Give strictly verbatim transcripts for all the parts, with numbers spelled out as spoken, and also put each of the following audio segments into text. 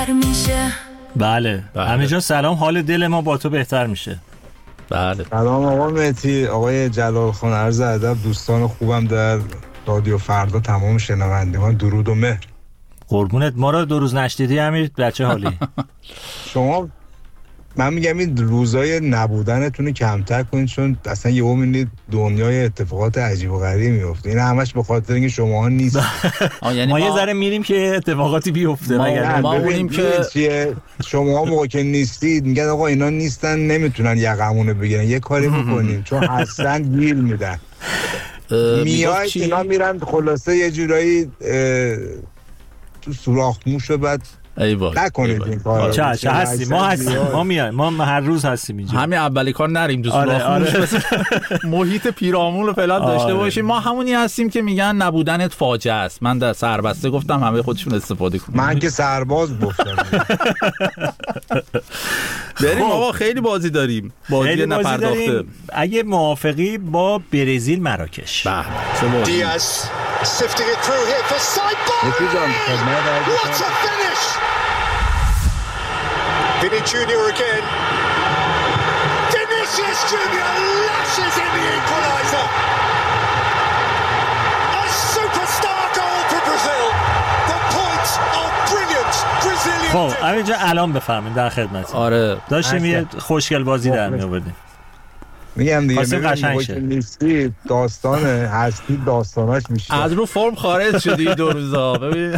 بهتر میشه. بله, بله. همه جا سلام، حال دل ما با تو بهتر میشه. بله. سلام آقا مهدی، آقای جلال خان، عرض ادب، دوستان خوبم در رادیو فردا، تمام شنوندگان درود و مهر. قربونت، ما رو دو روز نشدیدی امیر، بچه حالی؟ شما من میگم این روزای نبودنتون رو کمتر کنید، چون اصلا یهو میبینید دنیای اتفاقات عجیب و غریبی میفته. این همش به خاطر اینکه شما نیست. یعنی ما یه ذره میریم که اتفاقاتی بیفته، مگر ما اونیم که شما موقع که نیستید میگن آقا اینا نیستن نمیتونن یقمونو بگیرن، یه کاری میکنیم چون اصلا گیر میدن. میاد اینا میرن خلاصه یه جورایی تو سوراخ موشو، بعد ای وای نکنید این کارو. چه چه هستیم ما هستیم ما میایم ما هر روز هستیم اینجا. همین اولی کار نریم تو سوراخ آره موش، محیط پیرامون رو فعلا داشته آره. باشیم. ما همونی هستیم که میگن نبودنت فاجعه است. من در سربسته گفتم همه خودشون استفاده کنن. من که سرباز گفتم. بریم آقا، خیلی بازی داریم، بازی نپرداخته. اگه موافقی با برزیل مراکش. بله چه دیاز sifting it through here for Saibari. What a finish! Vinny Junior again. Vinicius Junior lashes in the equaliser. A superstar goal for Brazil. The points of brilliant Brazilian. خب اینجا الان بفرمایید، در خدمت. آره داشتیم یه خوشگل بازی در می آوردیم. میگم دیگه قشنگ نیستی داستان هستی داستاناش میشه. از رو فرم خارج شدی دو روزا. ببین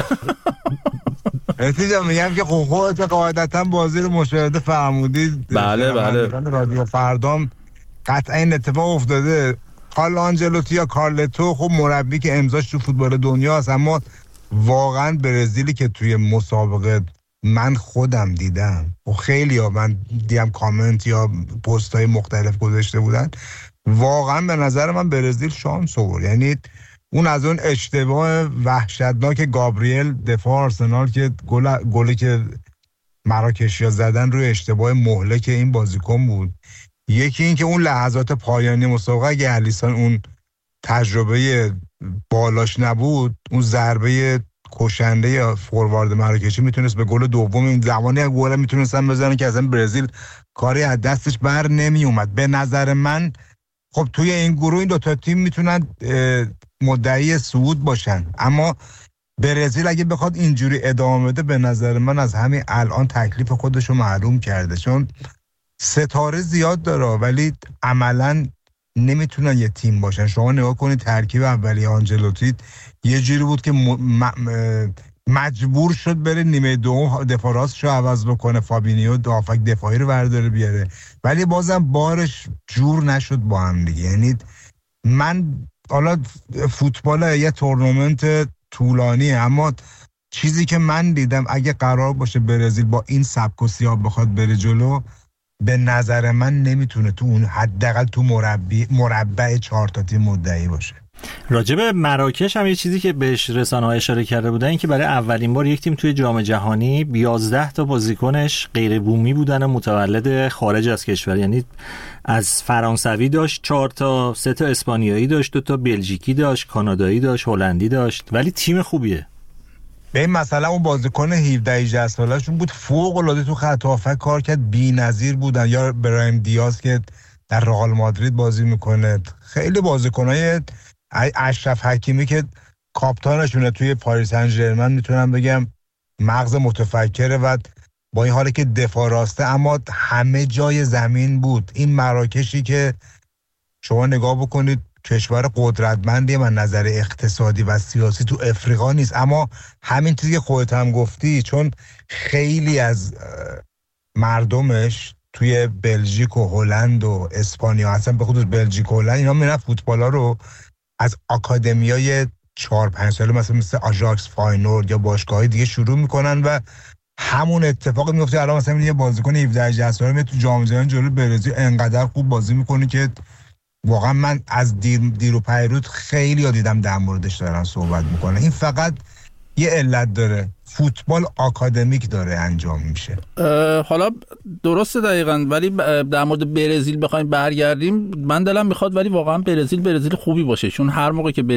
نتیجه میگم که خودت قاعدتا بازی رو مشاهده فرمودید. بله بله. رادیو فردام قطعا این اتفاق افتاده. کارلو آنجلوتی یا کارلتو خب مربی که امضاش تو فوتبال دنیا است، اما واقعا برزیلی که توی مسابقه من خودم دیدم و خیلی ها من دیدم کامنت یا پست های مختلف گذاشته بودن، واقعا به نظر من برزیل شانس آورد. یعنی اون از اون اشتباه وحشتناک گابریل دفاع آرسنال که گل گلی که مراکشیا زدن روی اشتباه مهلک این بازیکن بود. یکی این که اون لحظات پایانی مسابقه اگه الیسون اون تجربه بالاش نبود، اون ضربه کشنده یا فوروارد مراکشی میتونست به گل دوم این زمانی گل میتونستن بزنن که اصلا برزیل کاری از دستش بر نمی اومد. به نظر من خب توی این گروه این دوتا تیم میتونن مدعی صعود باشن، اما برزیل اگه بخواد اینجوری ادامه بده به نظر من از همین الان تکلیف خودشو معلوم کرده، چون ستاره زیاد داره ولی عملاً نمیتونن یه تیم باشن. شما نگاه کنید ترکیب اولی آنجلوتی یه جوری بود که مجبور شد بره نیمه دوم دفاع راستشو عوض بکنه، فابینیو دافک دفاعی رو برداره بیاره، ولی بازم بارش جور نشد با هم دیگه. یعنی من حالا فوتبال یه تورنمنت طولانی، اما چیزی که من دیدم اگه قرار باشه برزیل با این سبک و سیاق بخواد بره جلو، به نظر من نمیتونه تو اون حداقل تو مربع مربع چهار تا تیم مدعی باشه. راجب مراکش هم یه چیزی که بهش رسانه‌ها اشاره کرده بودن این که برای اولین بار یک تیم توی جام جهانی یازده تا بازیکنش غیر بومی بودن و متولد خارج از کشور، یعنی از فرانسوی داشت چهار تا، سه تا اسپانیایی داشت، دو تا بلژیکی داشت، کانادایی داشت، هلندی داشت، ولی تیم خوبیه. به این مثلا اون بازیکن هفده هجده سالشون بود فوق العاده تو خط هافک کار کرد، بی‌نظیر بودن. یا برایم دیاز که در رئال مادرید بازی میکنه، خیلی بازیکنای اشرف حکیمی که کاپیتانشونه توی پاریس سن ژرمن میتونم بگم مغز متفکره و با این حالی که دفاع راسته اما همه جای زمین بود. این مراکشی که شما نگاه بکنید کشور قدرتمندی من نظر اقتصادی و سیاسی تو افریقا نیست، اما همین چیزی که خودت هم گفتی، چون خیلی از مردمش توی بلژیک و هلند و اسپانیا، اصلا به خصوص بلژیک و هلند، اینا میرن فوتبالا رو از آکادمیای چهار پنج ساله مثلا مثل آژاکس فاینورد یا باشگاه‌های دیگه شروع میکنن و همون اتفاق میفته. الان مثلا یه بازیکن هفده هجده ساله میاد تو جام جهانی جلوی برزیل انقدر خوب بازی میکنه که واقعا من از دیر, دیر و پیروز خیلی ها دیدم در موردش دارن صحبت میکنن. این فقط یه علت داره، فوتبال آکادمیک داره انجام میشه. حالا درسته دقیقاً، ولی در مورد برزیل بخوایم برگردیم من دلم میخواد ولی واقعا برزیل برزیل خوبی باشه، چون هر موقع که